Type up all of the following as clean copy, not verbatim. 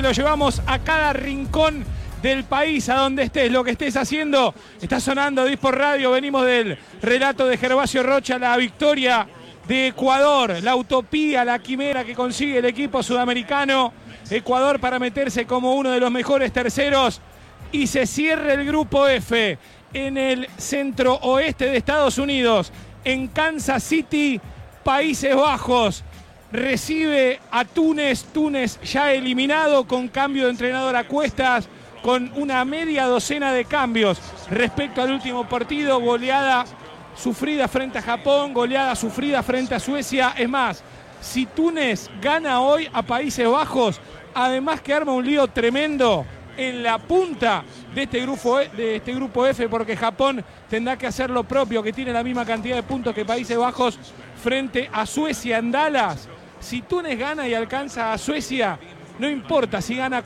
lo llevamos a cada rincón del país, a donde estés, lo que estés haciendo. Está sonando Disport Radio, venimos del relato de Gervasio Rocha, la victoria de Ecuador, la utopía, la quimera que consigue el equipo sudamericano. Ecuador para meterse como uno de los mejores terceros y se cierra el grupo F en el centro oeste de Estados Unidos, en Kansas City, Países Bajos. Recibe a Túnez ya eliminado con cambio de entrenador a cuestas, con una media docena de cambios respecto al último partido, goleada sufrida frente a Japón, goleada sufrida frente a Suecia. Es más, si Túnez gana hoy a Países Bajos, además que arma un lío tremendo en la punta de este grupo F, porque Japón tendrá que hacer lo propio, que tiene la misma cantidad de puntos que Países Bajos frente a Suecia en Dallas. Si Túnez gana y alcanza a Suecia, no importa si gana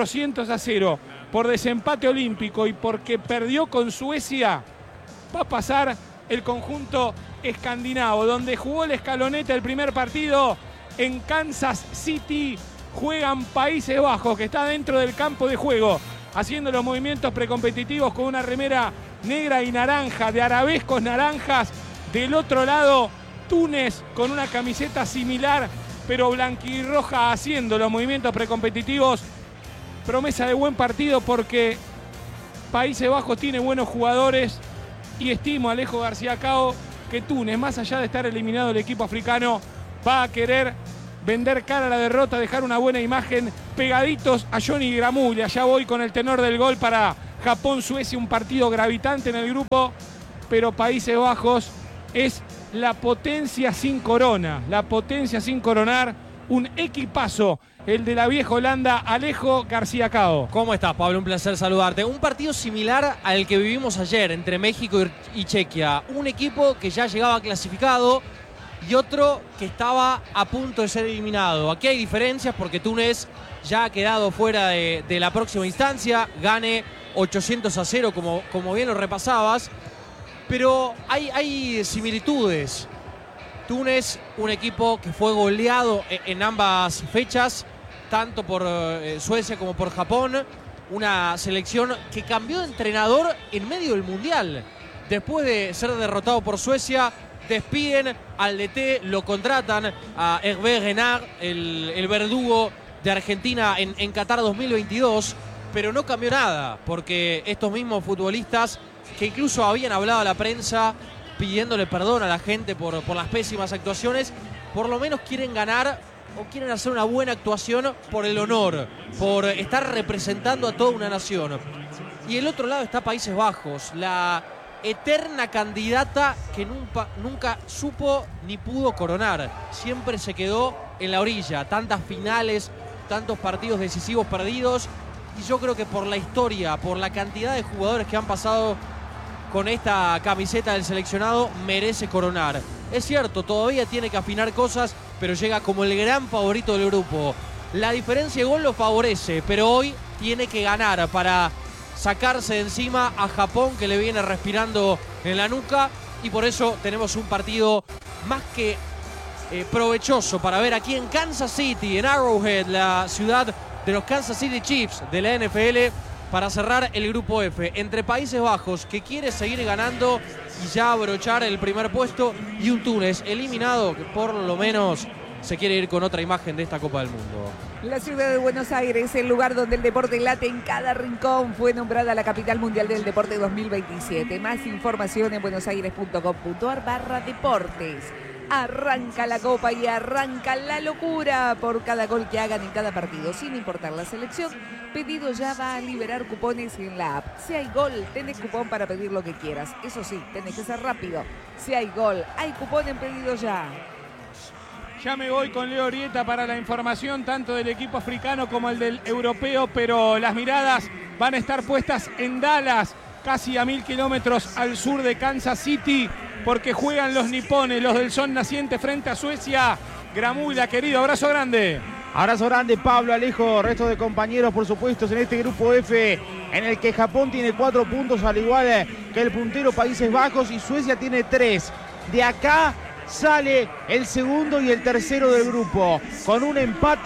400-0 por desempate olímpico y porque perdió con Suecia, va a pasar el conjunto escandinavo, donde jugó el escaloneta el primer partido en Kansas City. Juegan Países Bajos, que está dentro del campo de juego, haciendo los movimientos precompetitivos con una remera negra y naranja, de arabescos naranjas. Del otro lado, Túnez con una camiseta similar, pero blanquirroja, haciendo los movimientos precompetitivos. Promesa de buen partido porque Países Bajos tiene buenos jugadores y estimo, Alejo García Cao, que Túnez, más allá de estar eliminado el equipo africano, va a querer vender cara a la derrota, dejar una buena imagen, pegaditos a Johnny Gramulla. Ya voy con el tenor del gol para Japón-Suecia, un partido gravitante en el grupo, pero Países Bajos es la potencia sin corona, la potencia sin coronar, un equipazo, el de la vieja Holanda. Alejo García Cao. ¿Cómo estás, Pablo? Un placer saludarte. Un partido similar al que vivimos ayer entre México y Chequia. Un equipo que ya llegaba clasificado y otro que estaba a punto de ser eliminado. Aquí hay diferencias porque Túnez ya ha quedado fuera de la próxima instancia, gane 800-0 como bien lo repasabas, pero hay similitudes. Túnez, un equipo que fue goleado en ambas fechas, tanto por Suecia como por Japón, una selección que cambió de entrenador en medio del Mundial. Después de ser derrotado por Suecia, despiden al DT, lo contratan a Hervé Renard, el verdugo de Argentina en Qatar 2022, pero no cambió nada, porque estos mismos futbolistas que incluso habían hablado a la prensa pidiéndole perdón a la gente por las pésimas actuaciones, por lo menos quieren ganar o quieren hacer una buena actuación por el honor, por estar representando a toda una nación. Y el otro lado está Países Bajos, la eterna candidata que nunca supo ni pudo coronar. Siempre se quedó en la orilla. Tantas finales, tantos partidos decisivos perdidos. Y yo creo que por la historia, por la cantidad de jugadores que han pasado con esta camiseta del seleccionado, merece coronar. Es cierto, todavía tiene que afinar cosas, pero llega como el gran favorito del grupo. La diferencia de gol lo favorece, pero hoy tiene que ganar para sacarse de encima a Japón, que le viene respirando en la nuca, y por eso tenemos un partido más que provechoso para ver aquí en Kansas City, en Arrowhead, la ciudad de los Kansas City Chiefs de la NFL, para cerrar el grupo F, entre Países Bajos, que quiere seguir ganando y ya abrochar el primer puesto, y un Túnez eliminado que por lo menos se quiere ir con otra imagen de esta Copa del Mundo. La ciudad de Buenos Aires, el lugar donde el deporte late en cada rincón, fue nombrada la capital mundial del deporte 2027. Más información en buenosaires.com.ar/deportes. Arranca la Copa y arranca la locura por cada gol que hagan en cada partido, sin importar la selección. Pedido Ya va a liberar cupones en la app. Si hay gol, tenés cupón para pedir lo que quieras. Eso sí, tenés que ser rápido. Si hay gol, hay cupón en Pedido Ya. Ya me voy con Leo Orieta para la información tanto del equipo africano como el del europeo, pero las miradas van a estar puestas en Dallas, casi a 1000 kilómetros al sur de Kansas City, porque juegan los nipones, los del sol naciente frente a Suecia. Gramulla, querido, abrazo grande. Abrazo grande, Pablo, Alejo, resto de compañeros, por supuesto, en este grupo F, en el que Japón tiene 4 puntos, al igual que el puntero Países Bajos, y Suecia tiene 3. De acá sale el segundo y el tercero del grupo. Con un empate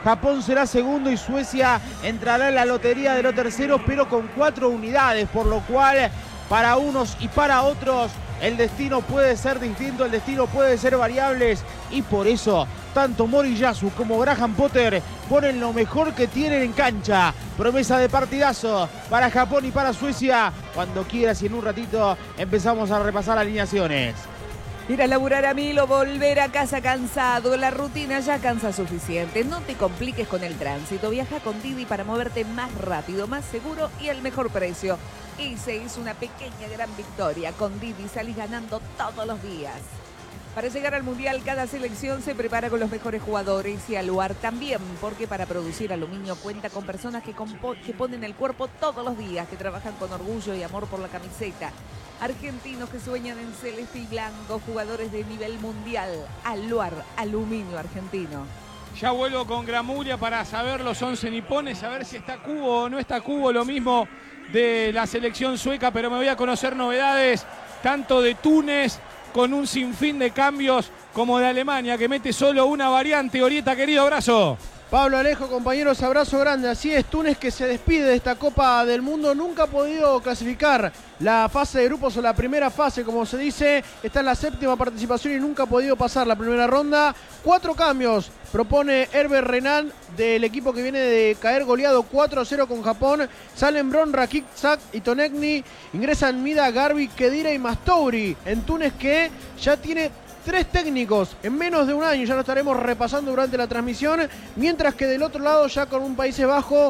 Japón será segundo y Suecia entrará en la lotería de los terceros, pero con 4 unidades, por lo cual para unos y para otros el destino puede ser distinto, el destino puede ser variable, y por eso tanto Moriyasu como Graham Potter ponen lo mejor que tienen en cancha. Promesa de partidazo para Japón y para Suecia. Cuando quieras, y en un ratito empezamos a repasar alineaciones. Ir a laburar a Mil o volver a casa cansado, la rutina ya cansa suficiente. No te compliques con el tránsito. Viaja con Didi para moverte más rápido, más seguro y al mejor precio. Y se hizo una pequeña gran victoria. Con Didi salís ganando todos los días. Para llegar al Mundial, cada selección se prepara con los mejores jugadores y Aluar también, porque para producir aluminio cuenta con personas que ponen el cuerpo todos los días, que trabajan con orgullo y amor por la camiseta. Argentinos que sueñan en celeste y blanco, jugadores de nivel mundial. Aluar, aluminio argentino. Ya vuelvo con Gramulia para saber los 11 nipones, a ver si está Cubo o no está Cubo, lo mismo de la selección sueca, pero me voy a conocer novedades tanto de Túnez, con un sinfín de cambios, como de Alemania, que mete solo una variante. Orieta, querido, abrazo. Pablo, Alejo, compañeros, abrazo grande. Así es, Túnez que se despide de esta Copa del Mundo. Nunca ha podido clasificar la fase de grupos o la primera fase, como se dice. Está en la 7ª participación y nunca ha podido pasar la primera ronda. 4 cambios propone Herbert Renan del equipo que viene de caer goleado 4-0 con Japón. Salen Bron, Rakik, Zak y Tonegni. Ingresan Mida, Garbi, Kedira y Mastouri. En Túnez, que ya tiene 3 técnicos en menos de un año, ya lo estaremos repasando durante la transmisión, mientras que del otro lado ya con un Países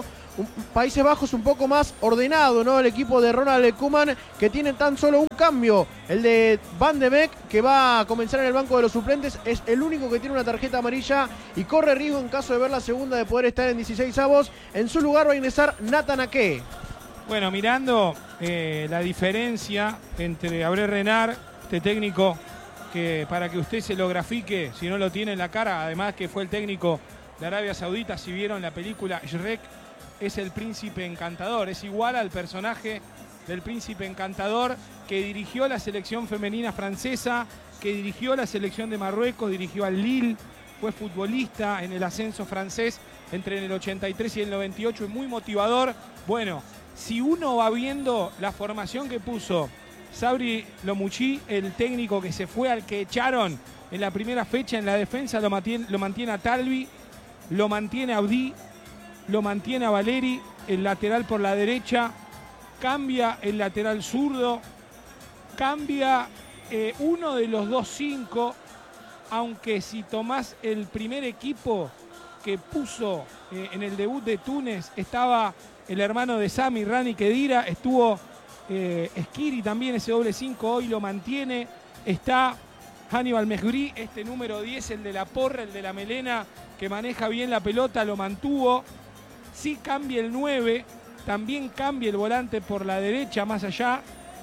Bajos un poco más ordenado, ¿no? El equipo de Ronald Koeman, que tiene tan solo un cambio, el de Van de Beek, que va a comenzar en el banco de los suplentes, es el único que tiene una tarjeta amarilla y corre riesgo en caso de ver la segunda de poder estar en 16avos. En su lugar va a ingresar Nathan Ake. Bueno, mirando la diferencia entre Abré Renard, este técnico, que para que usted se lo grafique, si no lo tiene en la cara, además que fue el técnico de Arabia Saudita, si vieron la película Shrek, es el príncipe encantador, es igual al personaje del príncipe encantador que dirigió la selección femenina francesa, que dirigió la selección de Marruecos, dirigió al Lille, fue futbolista en el ascenso francés entre el 83 y el 98, y muy motivador. Bueno, si uno va viendo la formación que puso Sabri Lomuchi, el técnico que se fue, al que echaron en la primera fecha en la defensa, lo mantiene a Talvi, lo mantiene a Abdi, lo mantiene a Valeri, el lateral por la derecha, cambia el lateral zurdo, cambia uno de los 2-5, aunque si tomás el primer equipo que puso en el debut de Túnez, estaba el hermano de Sami, Rani Kedira, estuvo Skiri también, ese doble 5 hoy lo mantiene. Está Hannibal Mejbri, este número 10, el de la porra, el de la melena, que maneja bien la pelota, lo mantuvo. Sí cambia el 9, también cambia el volante por la derecha, más allá,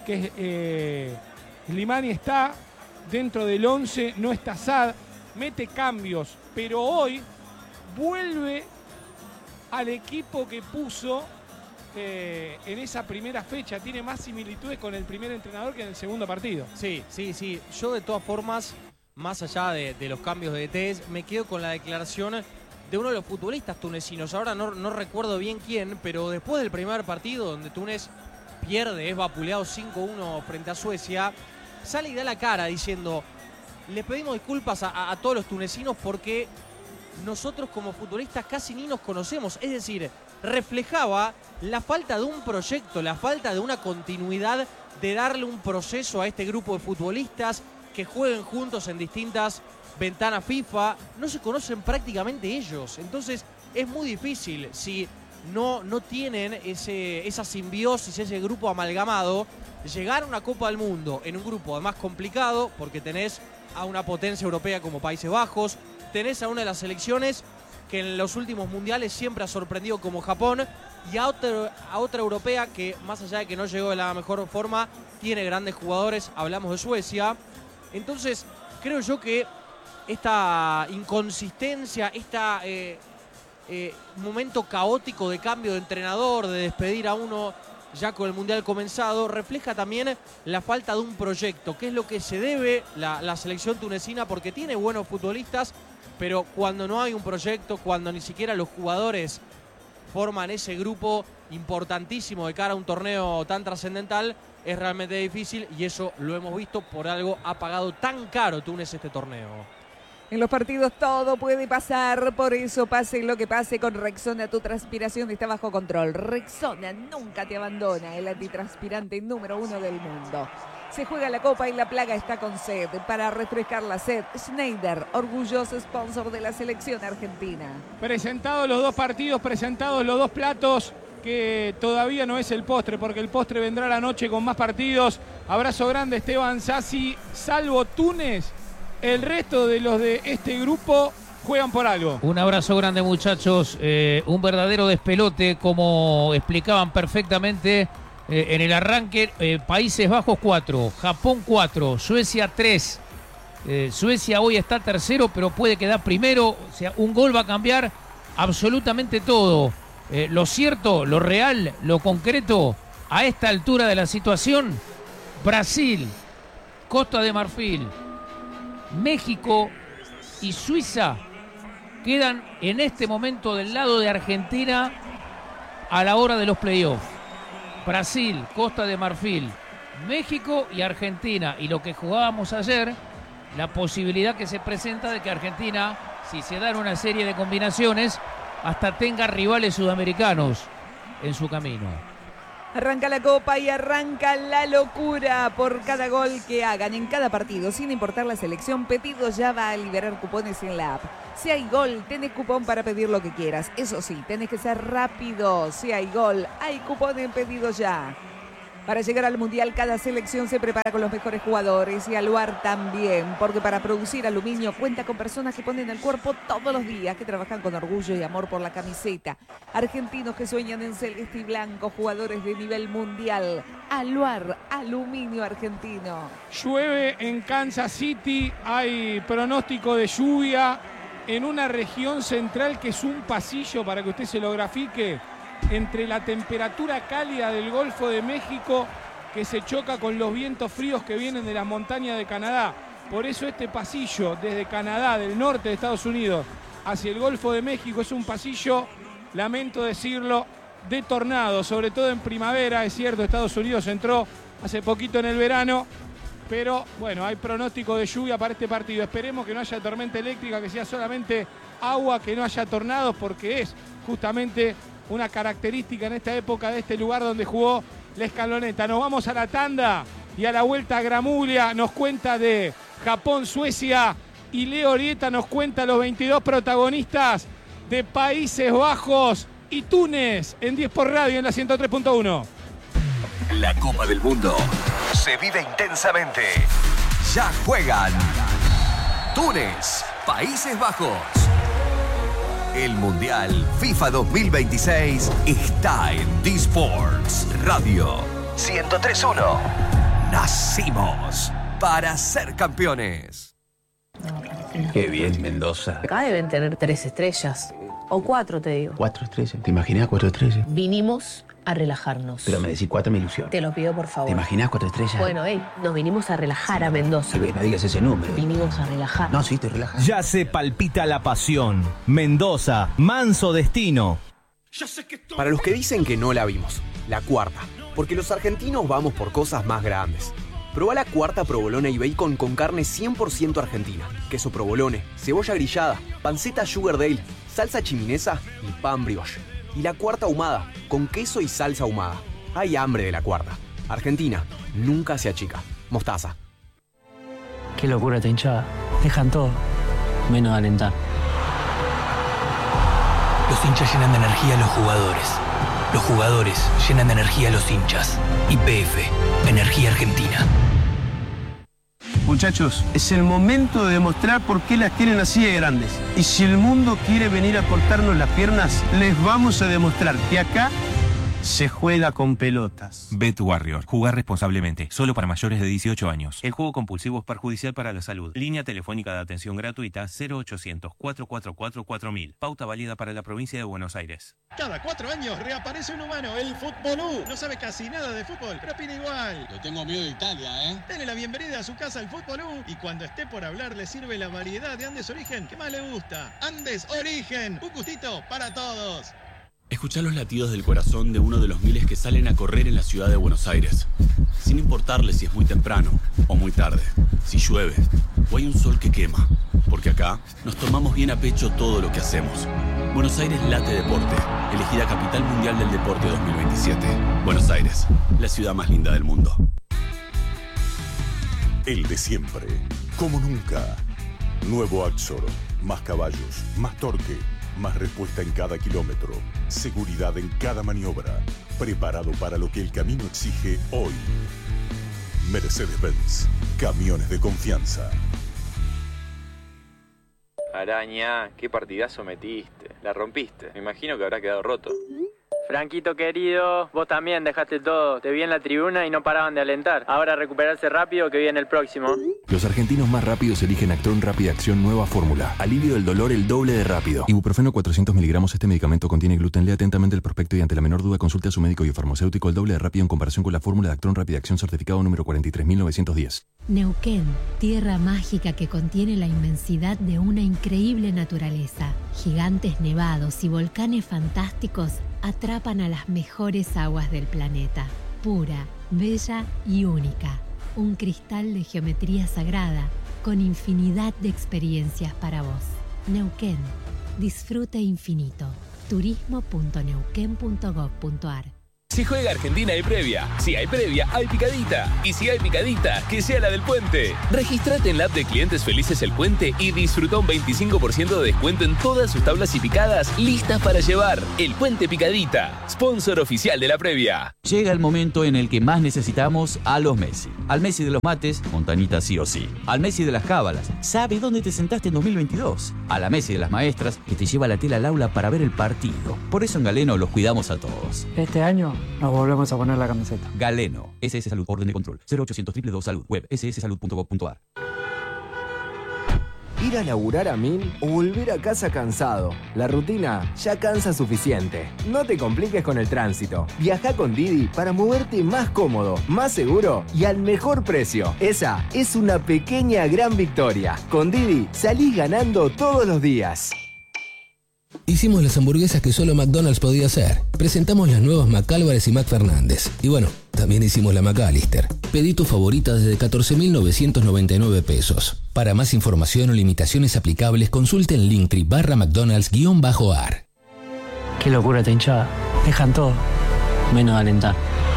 que Slimani está dentro del 11, no está Sad, mete cambios, pero hoy vuelve al equipo que puso en esa primera fecha. Tiene más similitudes con el primer entrenador que en el segundo partido. Sí. Yo de todas formas, más allá de los cambios de DTs, me quedo con la declaración de uno de los futbolistas tunecinos. Ahora no recuerdo bien quién, pero después del primer partido donde Túnez pierde, es vapuleado 5-1 frente a Suecia, sale y da la cara diciendo: le pedimos disculpas a todos los tunecinos porque nosotros como futbolistas casi ni nos conocemos. Es decir, reflejaba la falta de un proyecto, la falta de una continuidad, de darle un proceso a este grupo de futbolistas que jueguen juntos en distintas ventanas FIFA. No se conocen prácticamente ellos, entonces es muy difícil si no tienen esa simbiosis, ese grupo amalgamado, llegar a una Copa del Mundo en un grupo además complicado, porque tenés a una potencia europea como Países Bajos, tenés a una de las selecciones que en los últimos mundiales siempre ha sorprendido como Japón, y a otra europea que, más allá de que no llegó de la mejor forma, tiene grandes jugadores. Hablamos de Suecia. Entonces creo yo que esta inconsistencia, este momento caótico de cambio de entrenador, de despedir a uno ya con el mundial comenzado, refleja también la falta de un proyecto, que es lo que se debe la selección tunecina, porque tiene buenos futbolistas, pero cuando no hay un proyecto, cuando ni siquiera los jugadores forman ese grupo importantísimo de cara a un torneo tan trascendental, es realmente difícil, y eso lo hemos visto, por algo ha pagado tan caro Túnez este torneo. En los partidos todo puede pasar, por eso pase lo que pase con Rexona, tu transpiración está bajo control. Rexona nunca te abandona, el antitranspirante número 1 del mundo. Se juega la Copa y la plaga está con sed. Para refrescar la sed, Schneider, orgulloso sponsor de la selección argentina. Presentados los dos partidos, presentados los dos platos, que todavía no es el postre, porque el postre vendrá la noche con más partidos. Abrazo grande, Esteban Sassi. Salvo Túnez, el resto de los de este grupo juegan por algo. Un abrazo grande, muchachos. Un verdadero despelote, como explicaban perfectamente en el arranque. Países Bajos 4, Japón 4, Suecia 3. Suecia hoy está tercero, pero puede quedar primero. O sea, un gol va a cambiar absolutamente todo. Lo cierto, lo real, lo concreto, a esta altura de la situación: Brasil, Costa de Marfil, México y Suiza quedan en este momento del lado de Argentina a la hora de los playoffs. Brasil, Costa de Marfil, México y Argentina. Y lo que jugábamos ayer, la posibilidad que se presenta de que Argentina, si se dan una serie de combinaciones, hasta tenga rivales sudamericanos en su camino. Arranca la Copa y arranca la locura por cada gol que hagan en cada partido, sin importar la selección. Pedido ya va a liberar cupones en la app. Si hay gol, tenés cupón para pedir lo que quieras. Eso sí, tenés que ser rápido. Si hay gol, hay cupón en Pedido Ya. Para llegar al Mundial, cada selección se prepara con los mejores jugadores, y Aluar también, porque para producir aluminio cuenta con personas que ponen el cuerpo todos los días, que trabajan con orgullo y amor por la camiseta. Argentinos que sueñan en celeste y blanco, jugadores de nivel mundial. Aluar, aluminio argentino. Llueve en Kansas City, hay pronóstico de lluvia en una región central que es un pasillo, para que usted se lo grafique, entre la temperatura cálida del Golfo de México, que se choca con los vientos fríos que vienen de las montañas de Canadá. Por eso este pasillo desde Canadá, del norte de Estados Unidos, hacia el Golfo de México, es un pasillo, lamento decirlo, de tornados, sobre todo en primavera. Es cierto, Estados Unidos entró hace poquito en el verano, pero bueno, hay pronóstico de lluvia para este partido. Esperemos que no haya tormenta eléctrica, que sea solamente agua, que no haya tornados, porque es justamente una característica en esta época de este lugar donde jugó la Escaloneta. Nos vamos a la tanda y a la vuelta Gramulia nos cuenta de Japón, Suecia, y Leo Orieta nos cuenta los 22 protagonistas de Países Bajos y Túnez en 10 por Radio en la 103.1. La Copa del Mundo se vive intensamente. Ya juegan Túnez, Países Bajos. El Mundial FIFA 2026 está en D-Sports Radio 103.1. Nacimos para ser campeones. Qué bien, Mendoza. Acá deben tener 3 estrellas. O 4, te digo. 4 estrellas. ¿Te imaginas 4 estrellas? Vinimos a relajarnos. Pero me decís 4, me ilusiona. Te lo pido, por favor. ¿Te imaginas 4 estrellas? Bueno, nos vinimos a relajar a Mendoza. No digas ese número. Vinimos a relajar. No, sí, te relajas. Ya se palpita la pasión. Mendoza, manso destino. Para los que dicen que no la vimos, la cuarta. Porque los argentinos vamos por cosas más grandes. Probá la cuarta provolona y bacon con carne 100% argentina. Queso provolone, cebolla grillada, panceta Sugardale, salsa chiminesa y pan brioche. Y la cuarta ahumada, con queso y salsa ahumada. Hay hambre de la cuarta. Argentina, nunca se achica. Mostaza. Qué locura esta hinchada. Dejan todo, menos alentar. Los hinchas llenan de energía a los jugadores. Los jugadores llenan de energía a los hinchas. YPF, Energía Argentina. Muchachos, es el momento de demostrar por qué las tienen así de grandes. Y si el mundo quiere venir a cortarnos las piernas, les vamos a demostrar que acá se juega con pelotas. Bet Warrior. Jugar responsablemente. Solo para mayores de 18 años. El juego compulsivo es perjudicial para la salud. Línea telefónica de atención gratuita 0800-444-4000. Pauta válida para la provincia de Buenos Aires. Cada 4 años reaparece un humano, el Futbolú. No sabe casi nada de fútbol, pero opina igual. Le tengo miedo de Italia, ¿eh? Dale la bienvenida a su casa al Futbolú y cuando esté por hablar le sirve la variedad de Andes Origen que más le gusta. Andes Origen, un gustito para todos. Escuchar los latidos del corazón de uno de los miles que salen a correr en la ciudad de Buenos Aires, sin importarle si es muy temprano o muy tarde, si llueve o hay un sol que quema, porque acá nos tomamos bien a pecho todo lo que hacemos. Buenos Aires late deporte, elegida Capital Mundial del Deporte 2027. Buenos Aires, la ciudad más linda del mundo. El de siempre, como nunca. Nuevo Axor, más caballos, más torque. Más respuesta en cada kilómetro, seguridad en cada maniobra, preparado para lo que el camino exige hoy. Mercedes-Benz, camiones de confianza. Araña, qué partidazo metiste. La rompiste. Me imagino que habrá quedado roto. Franquito querido, vos también dejaste todo. Te vi en la tribuna y no paraban de alentar. Ahora recuperarse rápido que viene el próximo. Los argentinos más rápidos eligen Actron Rápida Acción Nueva Fórmula. Alivio del dolor el doble de rápido. Ibuprofeno 400 miligramos. Este medicamento contiene gluten. Lea atentamente el prospecto y ante la menor duda consulte a su médico y o farmacéutico. El doble de rápido en comparación con la fórmula de Actron Rápida Acción certificado número 43.910. Neuquén, tierra mágica que contiene la inmensidad de una increíble naturaleza. Gigantes nevados y volcanes fantásticos atrapan a las mejores aguas del planeta. Pura, bella y única. Un cristal de geometría sagrada con infinidad de experiencias para vos. Neuquén. Disfrute infinito. turismo.neuquén.gov.ar. Si juega Argentina hay previa, si hay previa hay picadita y si hay picadita, que sea la del Puente. Regístrate en la app de Clientes Felices El Puente y disfruta un 25% de descuento en todas sus tablas y picadas listas para llevar. El Puente Picadita, sponsor oficial de la previa. Llega el momento en el que más necesitamos a los Messi. Al Messi de los mates, Montanita sí o sí. Al Messi de las cábalas, sabe dónde te sentaste en 2022. A la Messi de las maestras, que te lleva la tela al aula para ver el partido. Por eso en Galeno los cuidamos a todos. Este año nos volvemos a poner la camiseta. Galeno, SS Salud, orden de control, 0800 222 Salud, web sssalud.gov.ar. Ir a laburar a 1000 o volver a casa cansado. La rutina ya cansa suficiente. No te compliques con el tránsito. Viaja con Didi para moverte más cómodo, más seguro y al mejor precio. Esa es una pequeña gran victoria. Con Didi salís ganando todos los días. Hicimos las hamburguesas que solo McDonald's podía hacer. Presentamos las nuevas McAlvarez y McFernández. Y bueno, también hicimos la McAllister. Pedí tu favorita desde 14.999 pesos. Para más información o limitaciones aplicables, consulte en Linktree/McDonald's_ar. Qué locura esta hinchada. Dejan todo, menos alentar.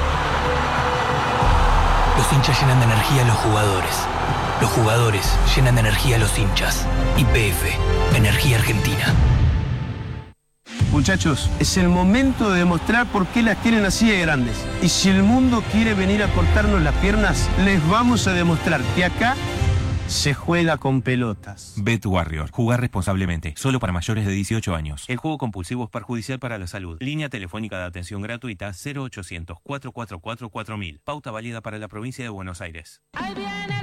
Los hinchas llenan de energía a los jugadores. Los jugadores llenan de energía a los hinchas. YPF, Energía Argentina. Muchachos, es el momento de demostrar por qué las tienen así de grandes. Y si el mundo quiere venir a cortarnos las piernas, les vamos a demostrar que acá se juega con pelotas. Bet Warrior. Jugar responsablemente. Solo para mayores de 18 años. El juego compulsivo es perjudicial para la salud. Línea telefónica de atención gratuita 0800-444-4000. Pauta válida para la provincia de Buenos Aires. Ahí viene